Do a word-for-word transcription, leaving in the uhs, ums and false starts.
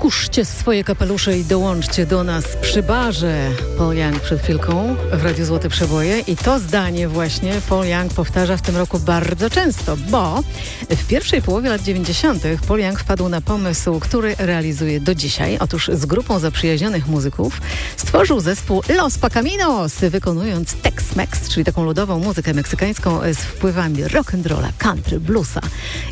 Skuszcie swoje kapelusze i dołączcie do nas przy barze. Paul Young przed chwilką w Radiu Złote Przeboje i to zdanie właśnie Paul Young powtarza w tym roku bardzo często, bo w pierwszej połowie lat dziewięćdziesiątych Paul Young wpadł na pomysł, który realizuje do dzisiaj. Otóż z grupą zaprzyjaźnionych muzyków stworzył zespół Los Pacaminos, wykonując Tex-Mex, czyli taką ludową muzykę meksykańską z wpływami rock'n'rolla, country, bluesa